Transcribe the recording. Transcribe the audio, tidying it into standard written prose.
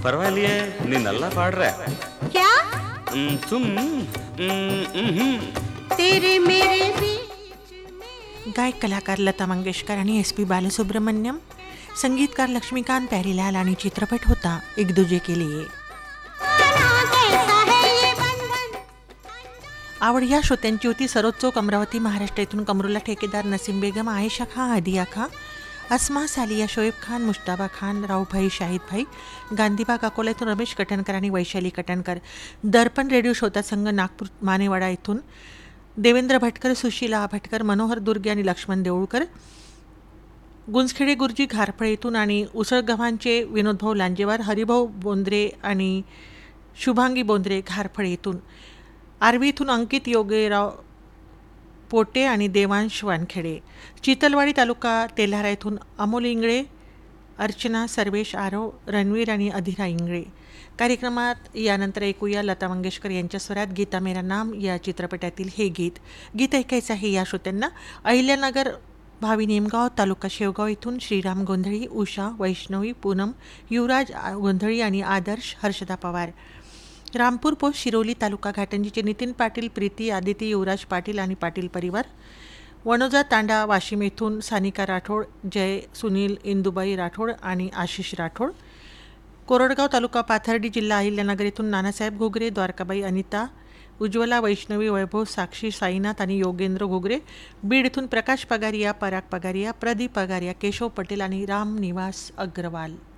பரவாயில்லையே, நீ நல்லா பாடுற. क्या तुम तेरे मेरे बीच में। गायक कलाकार लता मंगेशकर आणि SP बालसुब्रमण्यम, संगीतकार लक्ष्मीकांत प्यारीलाल आणि चित्रपट होता एक दूजे के लिए. कैसा है ये बंधन। आवड या श्रोत्यांची होती सरोज अमरावती महाराष्ट्र येथून कमरुल्ला ठेकेदार, नसीम बेगम, आयशा खां, हदिया खां, अस्मा सालिया, शोएब खान, मुश्ताबा खान, रावभाई, शाहिद भाई, गांधीबाग अकोला येथून रमेश कटणकर आणि वैशाली कटणकर. दर्पण रेडिओ श्रोता संघ नागपूर मानेवाडा येथून देवेंद्र भटकर, सुशीला भटकर, मनोहर दुर्गे आणि लक्ष्मण देऊळकर. गुंजखेडे गुरुजी घारफळ येथून आणि उसळगव्हांचे विनोदभाऊ लांजेवार, हरिभाऊ बोंद्रे आणि शुभांगी बोंद्रे घारफळ येथून. आर्वी इथून अंकित योगेराव पोटे आणि देवांश वानखेडे. चितलवाडी तालुका तेल्हारा येथून अमोल इंगळे, अर्चना, सर्वेश आरव, रणवीर आणि अधिरा इंगळे. कार्यक्रमात यानंतर ऐकूया लता मंगेशकर यांच्या स्वरात गीता मेरा नाम या चित्रपटातील हे गीत. गीत ऐकायचं आहे या श्रोत्यांना अहिल्यानगर, भावी नेमगाव तालुका शेवगाव इथून श्रीराम गोंधळी, उषा, वैष्णवी, पूनम, युवराज गोंधळी आणि आदर्श हर्षदा पवार. रामपूर पोस्ट शिरोली तालुका घाटंजीचे नितीन पाटील, प्रीती, आदिती, युवराज पाटील आणि पाटील परिवार. वणोजा तांडा वाशिम येथून सानिका राठोड, जय, सुनील, इंदुबाई राठोड आणि आशिष राठोड. कोरडगाव तालुका पाथर्डी जिल्हा अहिल्यानगर येथून नानासाहेब घुगरे, द्वारकाबाई, अनिता, उज्ज्वला, वैष्णवी, वैभव, साक्षी, साईनाथ आणि योगेंद्र घुगरे. बीड इथून प्रकाश पगारिया, पराग पगारिया, प्रदीप पगारिया, केशव पटेल आणि राम निवास अग्रवाल.